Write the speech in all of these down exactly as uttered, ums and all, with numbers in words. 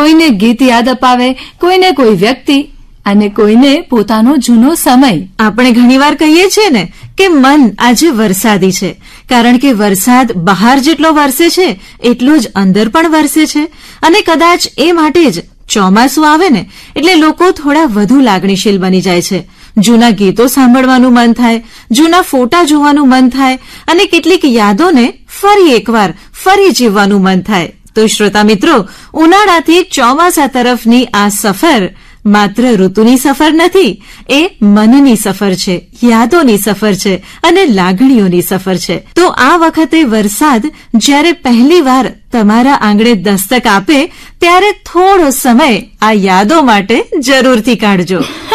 કોઈને ગીત યાદ અપાવે, કોઈને કોઈ વ્યક્તિ અને કોઈને પોતાનો જૂનો સમય. આપણે ઘણીવાર કહીએ છીએ ને કે મન આજે વરસાદી છે, કારણ કે વરસાદ બહાર જેટલો વરસે છે એટલો જ અંદર પણ વરસે છે. અને કદાચ એ માટે જ ચોમાસું આવે ને એટલે લોકો થોડા વધુ લાગણીશીલ બની જાય છે. જૂના ગીતો સાંભળવાનું મન થાય, જૂના ફોટા જોવાનું મન થાય અને કેટલીક યાદોને ફરી એકવાર ફરી જીવવાનું મન થાય. તો શ્રોતા મિત્રો, ઉનાળાથી ચોમાસા તરફની આ સફર માત્ર ઋતુની સફર નથી, એ મનની સફર છે, યાદોની સફર છે અને લાગણીઓની સફર છે. તો આ વખતે વરસાદ જ્યારે પહેલી વાર તમારા આંગણે દસ્તક આપે ત્યારે થોડો સમય આ યાદો માટે જરૂરથી કાઢજો.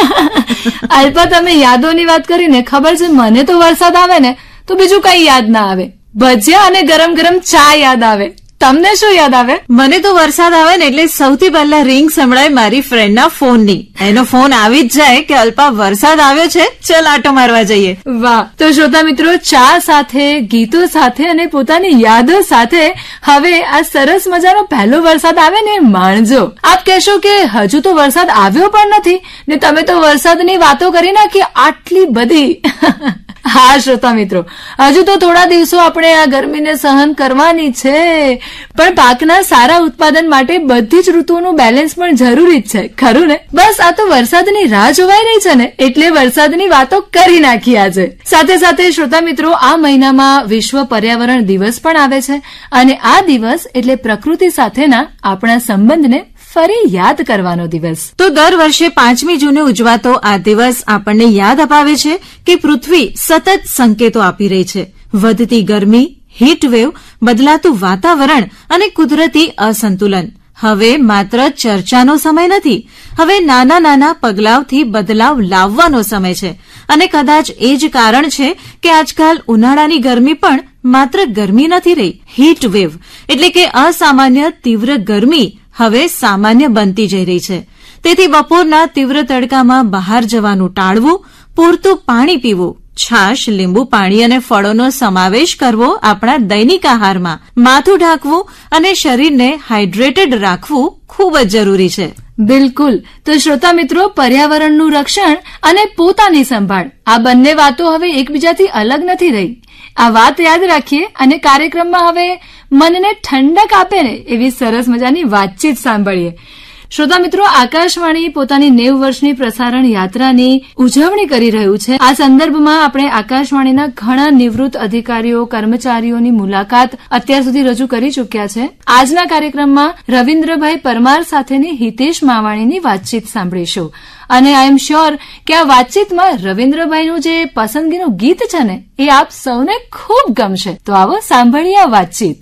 અલ્પા, તમે યાદોની વાત કરીને ખબર છે, મને તો વરસાદ આવે ને તો બીજું કઈ યાદ ના આવે, ભજીયા અને ગરમ ગરમ ચા યાદ આવે. તમને શું યાદ આવે? મને તો વરસાદ આવે ને એટલે સૌથી પહેલા રિંગ સંભળાય મારી ફ્રેન્ડના ફોનની. એનો ફોન આવી જ જાય કે અલ્પા વરસાદ આવ્યો છે, ચલ આટો મારવા જઈએ. વાહ! તો શ્રોતા મિત્રો, ચા સાથે, ગીતો સાથે અને પોતાની યાદો સાથે હવે આ સરસ મજાનો પહેલો વરસાદ આવે ને માણજો. આપ કહેશો કે હજુ તો વરસાદ આવ્યો પણ નથી ને તમે તો વરસાદની વાતો કરી નાખી આટલી બધી. હા શ્રોતા મિત્રો, હજુ તો થોડા દિવસો આપણે આ ગરમીને સહન કરવાની છે, પણ પાકના સારા ઉત્પાદન માટે બધી જ ઋતુઓનું બેલેન્સ પણ જરૂરી જ છે, ખરું ને? બસ આ તો વરસાદની રાહ જોવાઈ રહી છે ને એટલે વરસાદની વાતો કરી નાખી આજે. સાથે સાથે શ્રોતા મિત્રો, આ મહિનામાં વિશ્વ પર્યાવરણ દિવસ પણ આવે છે અને આ દિવસ એટલે પ્રકૃતિ સાથેના આપણા સંબંધને ફરી યાદ કરવાનો દિવસ. તો દર વર્ષે પાંચમી જૂને ઉજવાતો આ દિવસ આપણને યાદ અપાવે છે કે પૃથ્વી સતત સંકેતો આપી રહી છે. વધતી ગરમી, હીટવેવ, બદલાતું વાતાવરણ અને કુદરતી અસંતુલન હવે માત્ર ચર્ચાનો સમય નથી, હવે નાના નાના પગલાવથી બદલાવ લાવવાનો સમય છે. અને કદાચ એ જ કારણ છે કે આજકાલ ઉનાળાની ગરમી પણ માત્ર ગરમી નથી રહી, હીટવેવ એટલે કે અસામાન્ય તીવ્ર ગરમી હવે સામાન્ય બનતી જઈ રહી છે. તેથી બપોરના તીવ્ર તડકામાં બહાર જવાનું ટાળવું, પૂરતું પાણી પીવું, છાશ, લીંબુ પાણી અને ફળોનો સમાવેશ કરવો આપણા દૈનિક આહારમાં, માથું ઢાંકવું અને શરીરને હાઇડ્રેટેડ રાખવું ખૂબ જ જરૂરી છે. બિલકુલ. તો શ્રોતા મિત્રો, પર્યાવરણનું રક્ષણ અને પોતાની સંભાળ આ બંને વાતો હવે એકબીજાથી અલગ નથી રહી. આ વાત યાદ રાખીએ અને કાર્યક્રમમાં હવે મનને ઠંડક આપે ને એવી સરસ મજાની વાતચીત સાંભળીએ. શ્રોતા મિત્રો, આકાશવાણી પોતાની નેવ વર્ષની પ્રસારણ યાત્રાની ઉજવણી કરી રહ્યું છે. આ સંદર્ભમાં આપણે આકાશવાણીના ઘણા નિવૃત્ત અધિકારીઓ, કર્મચારીઓની મુલાકાત અત્યાર સુધી રજૂ કરી ચૂક્યા છે. આજના કાર્યક્રમમાં રવિન્દ્રભાઈ પરમાર સાથેની હિતેશ માવાણીની વાતચીત સાંભળીશું અને આઈ એમ શ્યોર કે આ વાતચીતમાં રવિન્દ્રભાઈનું જે પસંદગીનું ગીત છે ને એ આપ સૌને ખૂબ ગમશે. તો આવો સાંભળીએ આ વાતચીત.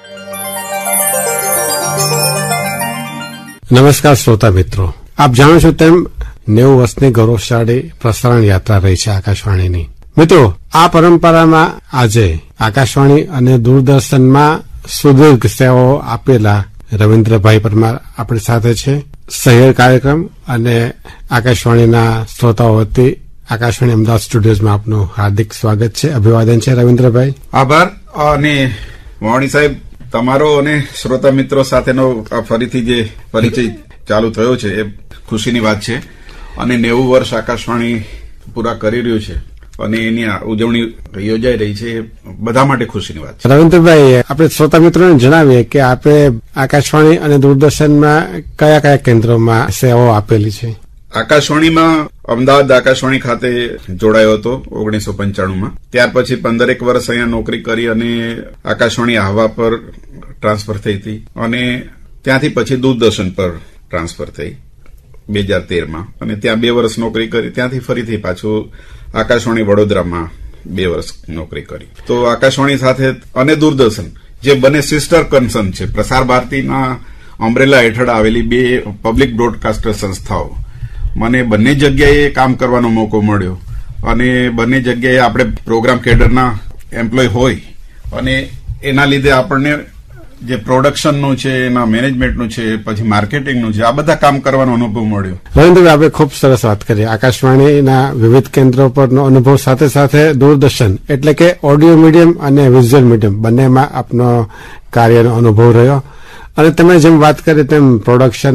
નમસ્કાર શ્રોતા મિત્રો, આપ જાણો છો તેમ નેવું વર્ષની ગૌરવશાળી પ્રસારણ યાત્રા રહી છે આકાશવાણીની. મિત્રો, આ પરંપરામાં આજે આકાશવાણી અને દૂરદર્શનમાં સુદીર્ઘ સેવાઓ આપેલા રવિન્દ્રભાઈ પરમાર આપણી સાથે છે. સહિયર કાર્યક્રમ અને આકાશવાણીના શ્રોતાઓ વતી આકાશવાણી અમદાવાદ સ્ટુડિયોઝમાં આપનું હાર્દિક સ્વાગત છે, અભિવાદન છે રવિન્દ્રભાઈ. આભાર. અને વાણી સાહેબ, તમારો અને શ્રોતા મિત્રો સાથેનો ફરીથી જે પરિચય ચાલુ થયો છે એ ખુશીની વાત છે. અને નેવું વર્ષ આકાશવાણી પૂરા કરી રહ્યું છે અને એની ઉજવણી યોજાઈ રહી છે, બધા માટે ખુશીની વાત છે. રવિન્દ્રભાઈ, આપણે શ્રોતા મિત્રોને જણાવીએ કે આપણે આકાશવાણી અને દૂરદર્શનમાં કયા કયા કેન્દ્રોમાં સેવાઓ આપેલી છે? આકાશવાણીમાં અમદાવાદ આકાશવાણી ખાતે જોડાયો હતો ઓગણીસો પંચાણુંમાં. ત્યાર પછી પંદરેક વર્ષ અહીંયા નોકરી કરી અને આકાશવાણી આહવા પર ટ્રાન્સફર થઈ હતી અને ત્યાંથી પછી દૂરદર્શન પર ટ્રાન્સફર થઈ બે હજાર તેરમાં અને ત્યાં બે વર્ષ નોકરી કરી. ત્યાંથી ફરીથી પાછું આકાશવાણી વડોદરામાં બે વર્ષ નોકરી કરી. તો આકાશવાણી સાથે અને દૂરદર્શન જે બંને સિસ્ટર કન્સર્ન છે, પ્રસાર ભારતીના અમ્બ્રેલા હેઠળ આવેલી બે પબ્લિક બ્રોડકાસ્ટર સંસ્થાઓ, મને બંને જગ્યાએ કામ કરવાનો મોકો મળ્યો અને બંને જગ્યાએ આપણે પ્રોગ્રામ કેડરના એમ્પ્લોય હોય અને એના લીધે આપણને જે પ્રોડક્શનનું છે, એના મેનેજમેન્ટનું છે, પછી માર્કેટિંગનું છે, આ બધા કામ કરવાનો અનુભવ મળ્યો. રવિન્દ્રભાઈ, આપણે ખૂબ સરસ વાત કરી. આકાશવાણીના વિવિધ કેન્દ્રો પરનો અનુભવ સાથે સાથે દૂરદર્શન એટલે કે ઓડિયો મીડિયમ અને વિઝ્યુઅલ મીડિયમ બંનેમાં આપનો કાર્યનો અનુભવ રહ્યો અને તમે જેમ વાત કરી તેમ પ્રોડક્શન